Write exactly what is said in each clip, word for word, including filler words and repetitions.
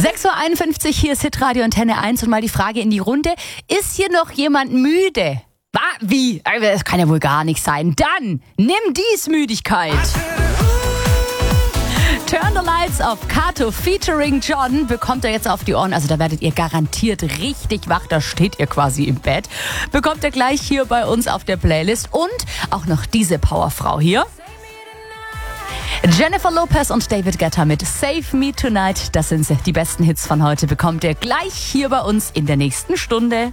sechs Uhr einundfünfzig, hier ist Hitradio Antenne eins und mal die Frage in die Runde. Ist hier noch jemand müde? Wa? Wie? Das kann ja wohl gar nicht sein. Dann nimm dies Müdigkeit. Turn the Lights auf Kato featuring John bekommt er jetzt auf die Ohren. Also da werdet ihr garantiert richtig wach. Da steht ihr quasi im Bett. Bekommt er gleich hier bei uns auf der Playlist. Und auch noch diese Powerfrau hier. Jennifer Lopez und David Guetta mit Save Me Tonight. Das sind die besten Hits von heute. Bekommt ihr gleich hier bei uns in der nächsten Stunde.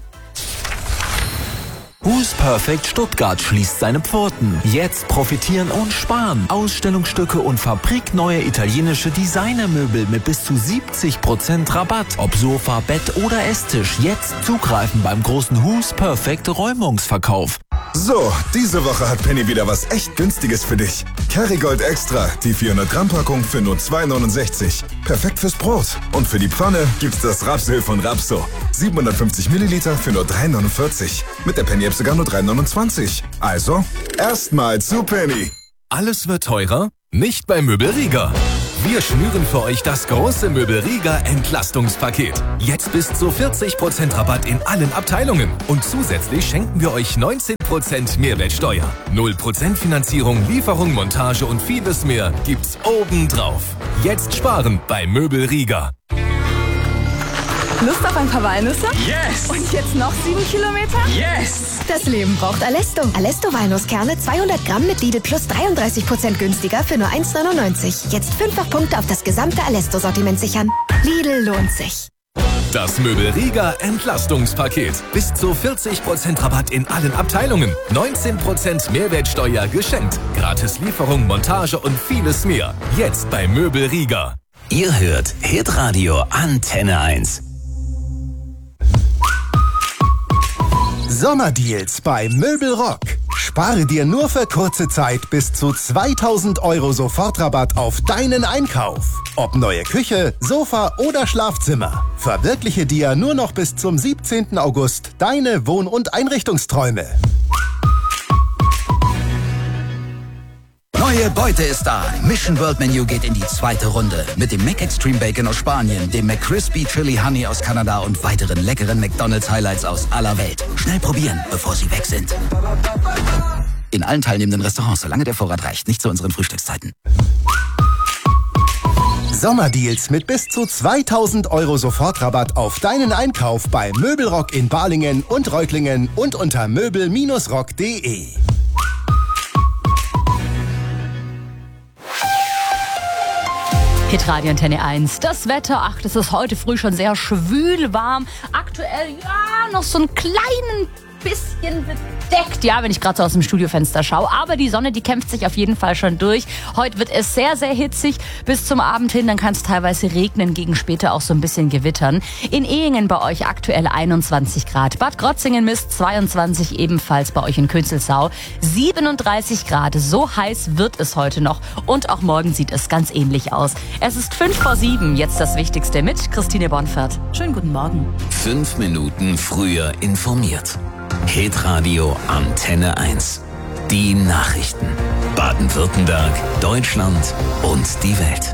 Who's Perfect Stuttgart schließt seine Pforten. Jetzt profitieren und sparen. Ausstellungsstücke und fabrikneue italienische Designermöbel mit bis zu siebzig Prozent Rabatt. Ob Sofa, Bett oder Esstisch. Jetzt zugreifen beim großen Who's Perfect Räumungsverkauf. So, diese Woche hat Penny wieder was echt Günstiges für dich. Kerrygold Extra, die vierhundert Gramm Packung für nur zwei neunundsechzig. Perfekt fürs Brot. Und für die Pfanne gibt's das Rapsöl von Rapso. siebenhundertfünfzig Milliliter für nur drei neunundvierzig. Mit der Penny-App sogar nur drei neunundzwanzig. Also, erstmal zu Penny. Alles wird teurer? Nicht bei Möbel Rieger. Wir schnüren für euch das große Möbel Rieger Entlastungspaket. Jetzt bis zu vierzig Prozent Rabatt in allen Abteilungen. Und zusätzlich schenken wir euch neunzehn Prozent Mehrwertsteuer. null Prozent Finanzierung, Lieferung, Montage und vieles mehr gibt's obendrauf. Jetzt sparen bei Möbel Rieger. Lust auf ein paar Walnüsse? Yes! Und jetzt noch sieben Kilometer? Yes! Das Leben braucht Alesto. Alesto Walnusskerne zweihundert Gramm mit Lidl Plus dreiunddreißig Prozent günstiger für nur eins neunundneunzig. Jetzt fünffach Punkte auf das gesamte Alesto-Sortiment sichern. Lidl lohnt sich. Das Möbel Rieger Entlastungspaket. Bis zu vierzig Prozent Rabatt in allen Abteilungen. neunzehn Prozent Mehrwertsteuer geschenkt. Gratis Lieferung, Montage und vieles mehr. Jetzt bei Möbel Rieger. Ihr hört Hitradio Antenne eins. Sommerdeals bei Möbelrock. Spare dir nur für kurze Zeit bis zu zweitausend Euro Sofortrabatt auf deinen Einkauf. Ob neue Küche, Sofa oder Schlafzimmer. Verwirkliche dir nur noch bis zum siebzehnten August deine Wohn- und Einrichtungsträume. Neue Beute ist da. Mission World Menu geht in die zweite Runde. Mit dem Mac Extreme Bacon aus Spanien, dem McCrispy Chili Honey aus Kanada und weiteren leckeren McDonald's Highlights aus aller Welt. Schnell probieren, bevor sie weg sind. In allen teilnehmenden Restaurants, solange der Vorrat reicht. Nicht zu unseren Frühstückszeiten. Sommerdeals mit bis zu zweitausend Euro Sofortrabatt auf deinen Einkauf bei Möbelrock in Balingen und Reutlingen und unter möbel rock punkt de. Hitradio Antenne eins. Das Wetter, ach, das ist heute früh schon sehr schwül warm. Aktuell, ja, noch so einen kleinen bisschen bedeckt, ja, wenn ich gerade so aus dem Studiofenster schaue. Aber die Sonne, die kämpft sich auf jeden Fall schon durch. Heute wird es sehr, sehr hitzig bis zum Abend hin. Dann kann es teilweise regnen, gegen später auch so ein bisschen gewittern. In Ehingen bei euch aktuell einundzwanzig Grad. Bad Krotzingen misst zweiundzwanzig, ebenfalls bei euch in Künzelsau. siebenunddreißig Grad, so heiß wird es heute noch. Und auch morgen sieht es ganz ähnlich aus. Es ist fünf vor sieben, jetzt das Wichtigste mit Christine Bonfert. Schönen guten Morgen. Fünf Minuten früher informiert. Hitradio Antenne eins. Die Nachrichten. Baden-Württemberg, Deutschland und die Welt.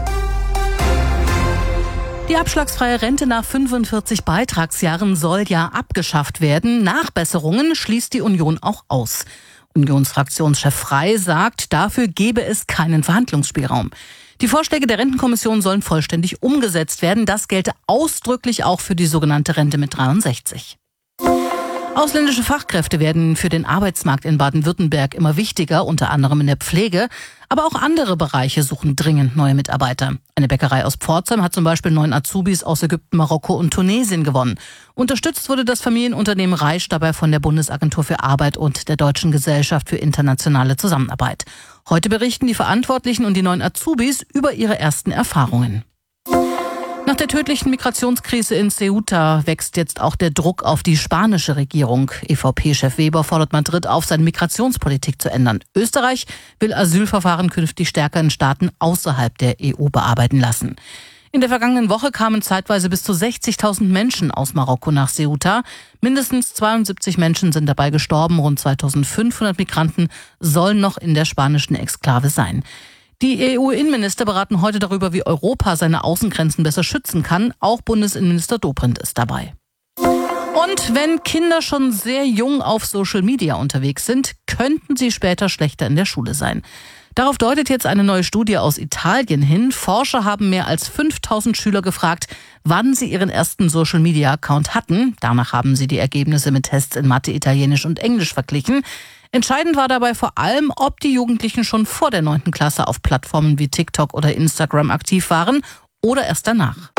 Die abschlagsfreie Rente nach fünfundvierzig Beitragsjahren soll ja abgeschafft werden. Nachbesserungen schließt die Union auch aus. Unionsfraktionschef Frey sagt, dafür gebe es keinen Verhandlungsspielraum. Die Vorschläge der Rentenkommission sollen vollständig umgesetzt werden. Das gelte ausdrücklich auch für die sogenannte Rente mit dreiundsechzig. Ausländische Fachkräfte werden für den Arbeitsmarkt in Baden-Württemberg immer wichtiger, unter anderem in der Pflege. Aber auch andere Bereiche suchen dringend neue Mitarbeiter. Eine Bäckerei aus Pforzheim hat zum Beispiel neun Azubis aus Ägypten, Marokko und Tunesien gewonnen. Unterstützt wurde das Familienunternehmen Reisch dabei von der Bundesagentur für Arbeit und der Deutschen Gesellschaft für internationale Zusammenarbeit. Heute berichten die Verantwortlichen und die neuen Azubis über ihre ersten Erfahrungen. Nach der tödlichen Migrationskrise in Ceuta wächst jetzt auch der Druck auf die spanische Regierung. E V P-Chef Weber fordert Madrid auf, seine Migrationspolitik zu ändern. Österreich will Asylverfahren künftig stärker in Staaten außerhalb der E U bearbeiten lassen. In der vergangenen Woche kamen zeitweise bis zu sechzigtausend Menschen aus Marokko nach Ceuta. Mindestens zweiundsiebzig Menschen sind dabei gestorben. Rund zweitausendfünfhundert Migranten sollen noch in der spanischen Exklave sein. Die E U-Innenminister beraten heute darüber, wie Europa seine Außengrenzen besser schützen kann. Auch Bundesinnenminister Dobrindt ist dabei. Und wenn Kinder schon sehr jung auf Social Media unterwegs sind, könnten sie später schlechter in der Schule sein. Darauf deutet jetzt eine neue Studie aus Italien hin. Forscher haben mehr als fünftausend Schüler gefragt, wann sie ihren ersten Social-Media-Account hatten. Danach haben sie die Ergebnisse mit Tests in Mathe, Italienisch und Englisch verglichen. Entscheidend war dabei vor allem, ob die Jugendlichen schon vor der neunten Klasse auf Plattformen wie TikTok oder Instagram aktiv waren oder erst danach.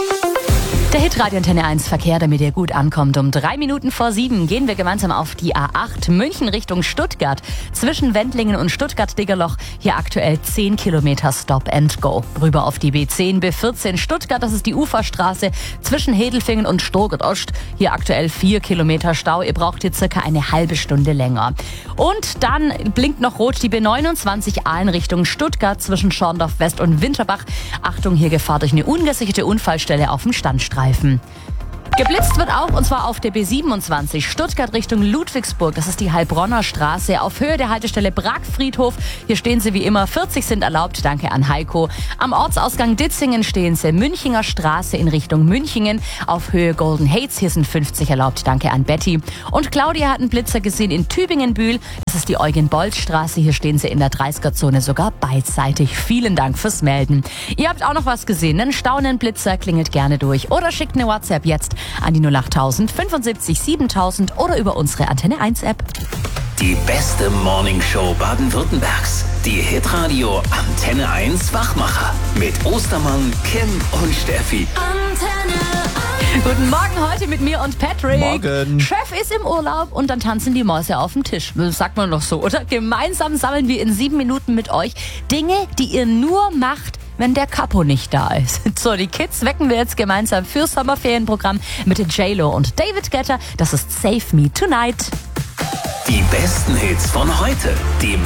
Der Hitradio Antenne eins Verkehr, damit ihr gut ankommt. Um drei Minuten vor sieben gehen wir gemeinsam auf die A acht München Richtung Stuttgart. Zwischen Wendlingen und Stuttgart-Diggerloch hier aktuell zehn Kilometer Stop and Go. Rüber auf die B zehn, B vierzehn Stuttgart, das ist die Uferstraße zwischen Hedelfingen und Strohgert-Ost. Hier aktuell vier Kilometer Stau. Ihr braucht hier circa eine halbe Stunde länger. Und dann blinkt noch rot die B neunundzwanzig Aalen Richtung Stuttgart zwischen Schorndorf West und Winterbach. Achtung, hier Gefahr durch eine ungesicherte Unfallstelle auf dem Standstreifen. Geblitzt wird auch, und zwar auf der B siebenundzwanzig Stuttgart Richtung Ludwigsburg. Das ist die Heilbronner Straße auf Höhe der Haltestelle Bragfriedhof. Hier stehen sie wie immer, vierzig sind erlaubt, danke an Heiko. Am Ortsausgang Ditzingen stehen sie Münchinger Straße in Richtung Münchingen auf Höhe Golden Hates. Hier sind fünfzig erlaubt, danke an Betty. Und Claudia hat einen Blitzer gesehen in Tübingen-Bühl. Das ist die Eugen-Bolt-Straße. Hier stehen sie in der dreißiger-Zone sogar beidseitig. Vielen Dank fürs Melden. Ihr habt auch noch was gesehen, einen staunenden Blitzer, klingelt gerne durch oder schickt eine WhatsApp jetzt an die null acht tausend fünfundsiebzig siebentausend oder über unsere Antenne eins App. Die beste Morningshow Baden-Württembergs. Die Hitradio Antenne eins Wachmacher. Mit Ostermann, Kim und Steffi. Antenne eins. Guten Morgen heute mit mir und Patrick. Morgen. Chef ist im Urlaub und dann tanzen die Mäuse auf dem Tisch. Das sagt man doch so, oder? Gemeinsam sammeln wir in sieben Minuten mit euch Dinge, die ihr nur macht, wenn der Capo nicht da ist. So, die Kids wecken wir jetzt gemeinsam fürs Sommerferienprogramm mit J-Lo und David Guetta. Das ist Save Me Tonight. Die besten Hits von heute. Die